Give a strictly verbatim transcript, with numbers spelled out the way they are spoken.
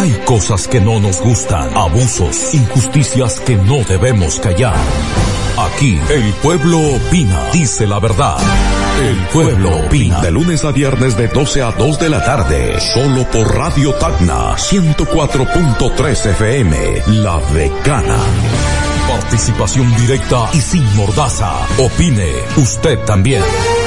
Hay cosas que no nos gustan, abusos, injusticias que no debemos callar. Aquí, el pueblo opina, dice la verdad. El pueblo opina. De lunes a viernes de doce a dos de la tarde. Solo por Radio Tacna ciento cuatro punto tres F M. La Decana. Participación directa y sin mordaza. Opine usted también.